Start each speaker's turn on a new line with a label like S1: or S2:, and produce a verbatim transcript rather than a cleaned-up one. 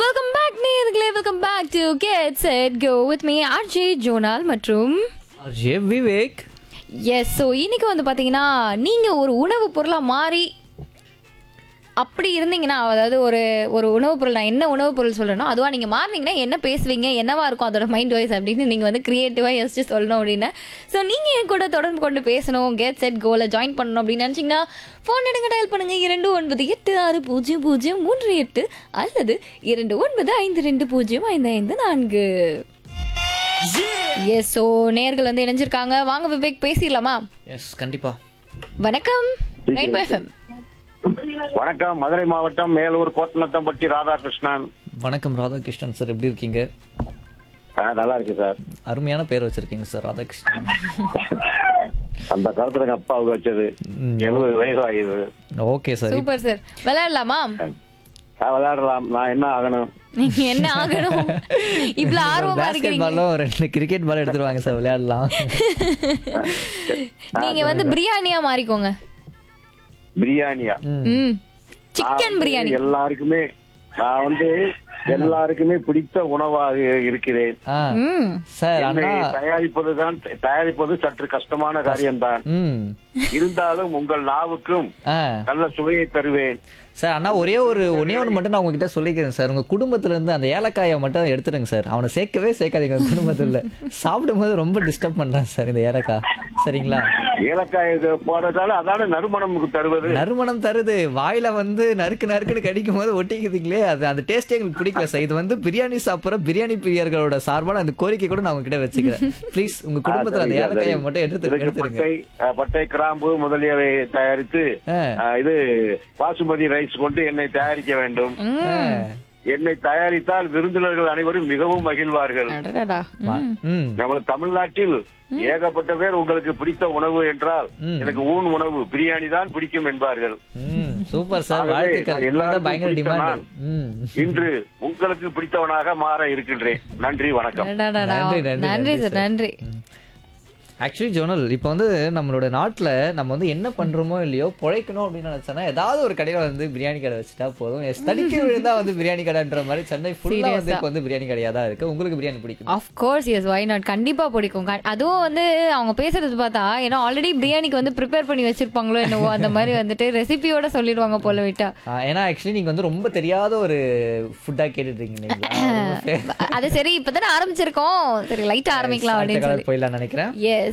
S1: Welcome back நேயர்களே, welcome back to get set go with me RJ zonal மற்றும்
S2: RJ Vivek.
S1: S. So இன்னைக்கு வந்து பார்த்தீங்கன்னா, நீங்கள் ஒரு உணவு பொருளாக மாறி அப்படி இருந்தீங்கன்னா, அதாவது ஒரு ஒரு உணவுப் பொருள், நான் என்ன உணவுப் பொருள் சொல்லணும் அதுவா நீங்கள் மாறினீங்கன்னா என்ன பேசுவீங்க, என்னவா இருக்கும் அதோட மைண்ட் வைஸ் அப்படின்னு நீங்கள் வந்து கிரியேட்டிவாக யோசிச்சு சொல்லணும் அப்படின்னு. ஸோ நீங்கள் என் கூட தொடர்பு கொண்டு பேசணும், கெட் செட் கோல ஜாயின் பண்ணணும் அப்படின்னு நினச்சிங்கன்னா ஃபோன் எடுங்க, டயல் பண்ணுங்க இரண்டு ஒன்பது எட்டு ஆறு பூஜ்ஜியம் பூஜ்ஜியம் மூன்று எட்டு அல்லது இரண்டு ஒன்பது ஐந்து ரெண்டு பூஜ்ஜியம் ஐந்து ஐந்து நான்கு. எஸ். ஸோ நேர்கள் வந்து இணைஞ்சிருக்காங்க. வாங்க விவேக் பேசிடலாமா?
S2: எஸ், கண்டிப்பா.
S1: வணக்கம் ரெயின்போ எஃப்எம்.
S3: வணக்கம், மதுரை மாவட்டம் மேலூர் கோத்தனத்தம்பட்டி ராதாகிருஷ்ணன்.
S2: வணக்கம் ராதாகிருஷ்ணன் சார், எப்படி இருக்கீங்க?
S3: ஆ, நல்லா இருக்கு சார்.
S2: அருமையான பேர் வச்சிருக்கீங்க சார், ராதாகிருஷ்ணன்.
S3: அந்த காலத்துல எங்க அப்பாவுக்கு வச்சது. எழுபது வயசு ஆகுது.
S2: Okay sir.
S1: Super sir. விளையாடலாமா?
S3: ஆ, விளையாடலாம். நான் என்ன ஆகணும்?
S1: நீங்க என்ன ஆகணும்? இவ்வளவு ஆர்வமா
S2: பாஸ்கெட்
S1: இருக்கீங்க.
S2: பாலும் ரெண்டு கிரிக்கெட் பால் எடுத்துருவாங்க சார், விளையாடலாம்.
S1: நீங்க வந்து பிரியாணியா மாறிக்கோங்க.
S3: பிரியாணியா?
S1: ம். சிக்கன் பிரியாணி.
S3: எல்லாருக்குமே நான் வந்து எல்லாருக்குமே பிடித்த உணவாக இருக்கிறேன்.
S2: ஆ,
S1: ம்.
S2: சார்
S3: என்னை
S2: அண்ணா.
S3: தயாரிப்பதுதான் தயாரிப்பது சற்று கஷ்டமான காரியம்தான்.
S2: ம்.
S3: இருந்தாலும் உங்கள் நாவுக்கும்
S2: ஆ,
S3: நல்ல சுவையை தருவேன்.
S2: சார் அண்ணா, ஒரே ஒரு ஒன்னே ஒன்று மட்டும் நான் உங்ககிட்ட சொல்லிக்கிறேன் சார். உங்க குடும்பத்துல இருந்து அந்த ஏலக்காயை மட்டும் எடுத்துடுங்க சார். அவனை சேர்க்கவே சேர்க்காதீங்க உங்க குடும்பத்துல. சாப்பிடும்போது ரொம்ப டிஸ்டர்ப் பண்றான் சார் இந்த ஏலக்காய். சரிங்களா?
S3: ஏலக்காய் இது போடுறதால அதான நறுமணம் தருவது.
S2: நறுமணம் தருது, வாயில வந்து நறுக்கு நறுக்குன்னு கடிக்கும் போது ஒட்டிக்குதுங்களே, அது அந்த டேஸ்டே எங்களுக்கு பிடிக்கல சார். இது வந்து பிரியாணி சாப்பிட்ற பிரியாணி பிரியர்களோட சார்பான அந்த கோரிக்கை கூட நான் உங்ககிட்ட வச்சுக்கிறேன். ப்ளீஸ் உங்க குடும்பத்துல அந்த ஏலக்காயை மட்டும் எடுத்து
S3: இதுக்கு
S2: எடுத்துருங்க.
S3: பட்டை அஹ், பட்டை கிராம்பு முதலியவை தயாரித்து
S2: ஆ.
S3: அஹ், இது பாசுமதி ரைஸ் கொண்டு எண்ணெய் தயாரிக்க வேண்டும். எண்ணெய் தயாரித்தால் விருந்தினர்கள் அனைவரும் மிகவும் மகிழ்வார்கள்.
S1: அடடடா. ம்.
S2: ம்.
S3: நமது தமிழ்நாட்டில் ஏகப்பட்ட பேர் உங்களுக்கு பிடித்த உணவு என்றால்
S2: ம்.
S3: எனக்கு ஊன் உணவு பிரியாணி தான் பிடிக்கும் என்பார்கள்.
S2: ம். சூப்பர் சார்,
S3: ஆகவே
S2: வாழ்த்துக்கள்.
S3: எல்லாருக்கும்
S2: பயங்கர
S3: பிடித்த
S2: டிமாண்ட்.
S3: நான்
S2: ம்.
S3: இன்று உங்களுக்கு பிடித்தவனாக மாற இருக்கின்றேன். நன்றி, வணக்கம்.
S1: அடடடடா.
S2: நன்றி, நன்றி,
S1: நன்றி
S2: நன்றி
S1: சார்,
S2: சார்.
S1: நன்றி.
S2: ஆக்சுவலி ஜோனல், இப்போ வந்து நம்மளோட நாட்டில் நம்ம வந்து என்ன பண்ணுறோமோ இல்லையோ பொழைக்கணும் அப்படின்னு நினச்சோன்னா ஏதாவது ஒரு கடையில் வந்து பிரியாணி கடை வச்சுட்டா போதும். எஸ், தடிக்க விழுந்தா வந்து பிரியாணி கடைன்ற மாதிரி சென்னை ஃபுல்லாக வந்து இப்போ வந்து பிரியாணி கடையாக தான் இருக்குது. உங்களுக்கு பிரியாணி பிடிக்கும்?
S1: Of course S, why not, கண்டிப்பா பிடிக்கும். க- அதுவும் வந்து அவங்க பேசுறது பார்த்தா ஏன்னா ஆல்ரெடி பிரியாணிக்கு வந்து ப்ரிப்பேர் பண்ணி வச்சிருப்பாங்களோ என்னவோ, அந்த மாதிரி வந்துட்டு ரெசிபியோட சொல்லிடுவாங்க போல விட்டா.
S2: ஆ, ஏன்னா ஆக்சுவலி நீங்கள் வந்து ரொம்ப தெரியாத ஒரு ஃபுட்டாக கேட்டுட்ருக்கீங்க இல்லைங்களா?
S1: அது சரி, இப்பதானே ஆரம்பிச்சிருக்கோம், சரி லைட்டா ஆரம்பிக்கலாம் அப்படின்னு சொல்லி.
S2: போயிடலாம் நினைக்கிறேன்.
S1: எஸ்.